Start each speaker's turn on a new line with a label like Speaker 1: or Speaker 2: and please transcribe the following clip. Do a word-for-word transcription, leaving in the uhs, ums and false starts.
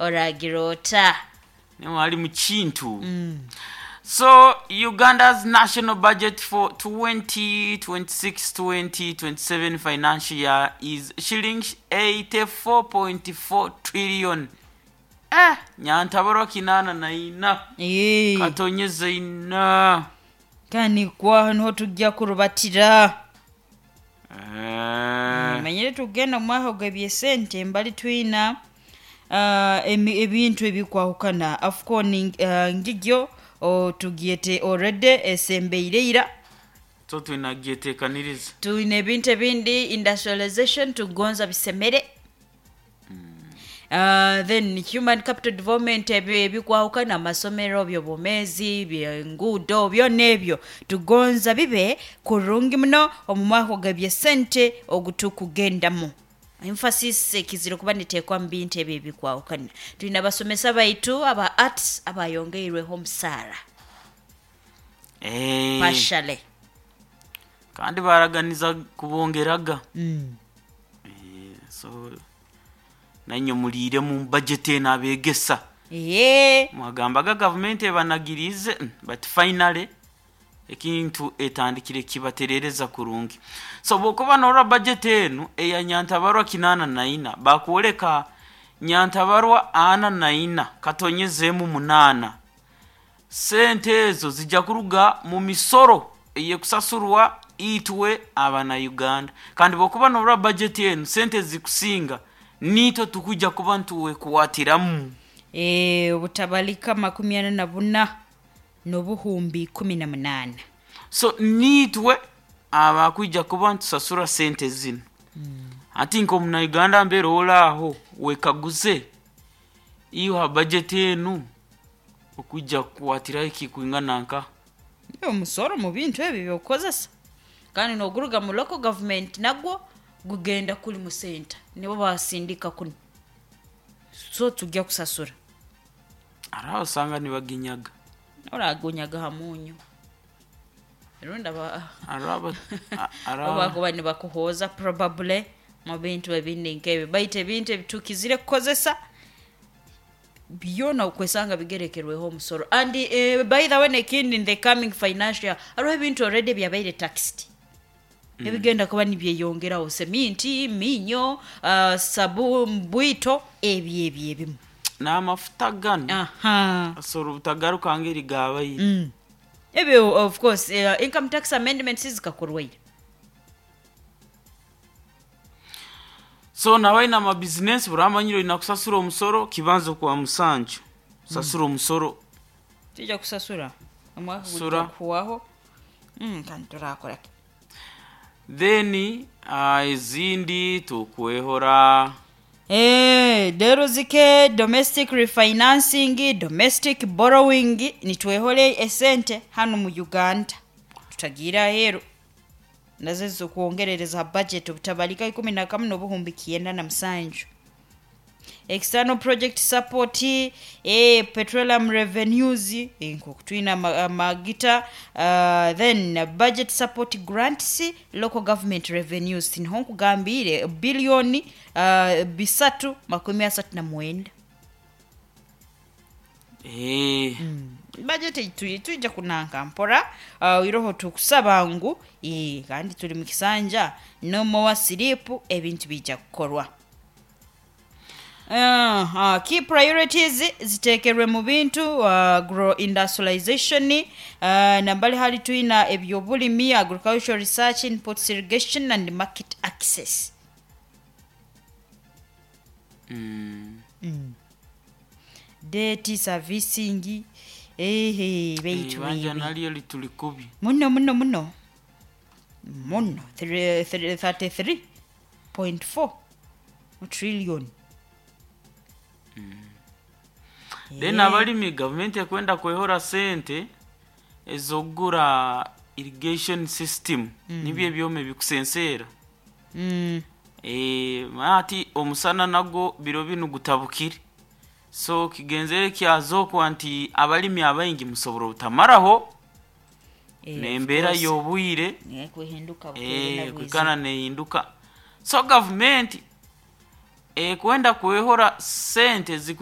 Speaker 1: oragirota
Speaker 2: ne wali mu kintu.
Speaker 1: mm.
Speaker 2: So Uganda's national budget for twenty twenty-six twenty twenty-seven financial year is shillings eighty-four point four trillion. Eh, nyantabaro kinana na ina.
Speaker 1: Eh.
Speaker 2: Katonyeze ina.
Speaker 1: Kani kwa no tujja kurubatira.
Speaker 2: Eh.
Speaker 1: Manyere tugenda mwaho gabye sente mbali twina uh, ebintu ebikwahukana afcon uh, ngigyo o tugiyete already esembeyireira
Speaker 2: so twina giyete kaniriza
Speaker 1: twina ebintu ebindi industrialization tugonza bisemere mm. uh, then human capital development ebikwahukana amasomero byobomezi byengudo byonebyo tugonza bibe kurungi muno omumwako gabye sente ogutukugendamu emphasis ekiziro kuba nitekwa mbintu ebyo ebikwahukana tulina basomesa baitu aba arts abayongeirweho omusara
Speaker 2: eh
Speaker 1: partially
Speaker 2: kandi baraganiza kubongeraga
Speaker 1: mm.
Speaker 2: eh so nanyo mulire mu budget enabegesa
Speaker 1: eh
Speaker 2: mwagambaga government ebanagirize but finally ekintu etandikire kibaterereza kurungi so bokuba nora budget enu eya nyantabarwa kinana naina bakuoleka nyantabarwa ana naina katonyezemu munana sente ezo zijja kuruga mu misoro eye kusasurwa itwe abana Uganda kandi bokuba nora budget enu sente zikusinga nito tukujja kuba ntuwe kuwatiramu
Speaker 1: eh obutabalika makumi ana na buna nobuhumbi kumi na munana
Speaker 2: so nitwe abakujja kuba ntusasura sente zino mm. ati nko muna Uganda mbero olaho wekaguze iyo ha budget enu okujja kuwatira iki kuingananka
Speaker 1: yo musoro mu bintu ebi byokozesa kandi no guruga mu local government nagwo gugenda kuli mu center nibo basindika kuno so tujja kusasura
Speaker 2: araho sanga nibaginyaga
Speaker 1: oragonyaga hamunyo runda ba
Speaker 2: araba araba
Speaker 1: bagoba ni bakuhoza probably mu bintu ebindi nkebe baite bintu bitukizire kukozesa biyona ukwesanga bigerekerweho omusoro and uh, by the way nekindi in the coming financial year aro bintu already byabaire taxed mm. ebigenda kuba nibyeyongera oseminti minyo uh, sabu mbwito ebye ebye ebimu
Speaker 2: na mafuta gani
Speaker 1: aha
Speaker 2: soro butagaruka ngeri gabayi
Speaker 1: mm. ebe of course uh, income tax amendments zikakorwa
Speaker 2: so nawe na ma business buramanyiro inakusasura omusoro kibanzo kwa musanju sasura omusoro
Speaker 1: tija kusasura amwa
Speaker 2: sura
Speaker 1: kuwaho mm kantora akora
Speaker 2: then uh, izindi tukwehora
Speaker 1: eh dero zike domestic refinancing domestic borrowing nitwehole esente hano mu Uganda tutagira hero nazezo kuongerereza budget obutabalika kumi na kamwe nobuhumbi kiyenda na msanju external project support eh petroleum revenues inko kutwina magita uh, then budget support grants local government revenues in honku gambire bilioni uh, bisatu makumi asatu na mwenda
Speaker 2: eh
Speaker 1: mm. budget tuija kunanka mpora uh, iroho tukusabangu eh kandi tuli mukisanja no more slip ebintu bija kukorwa uh, uh, key priorities zitekerwe mu bintu uh, grow industrialization uh, nambali hali tuina ebyobulimi agricultural research input irrigation and market access
Speaker 2: mm.
Speaker 1: mm. debt servicing ehe beitu
Speaker 2: banja naliyo litulikubi
Speaker 1: muno muno muno muno thirty-three point four trillion
Speaker 2: mm. then abali mi government yakwenda kwehora sente ezogura irrigation system mm. nibye byome bikusensera
Speaker 1: mm.
Speaker 2: eh mati omusana nago biro binu gutabukire so kigenzere kyazo kwanti abalimi abayingi musoboro utamaraho e, nembera yobuire
Speaker 1: ne kuhinduka
Speaker 2: eh kwikana ne hinduka so government eh kwenda kwehora sente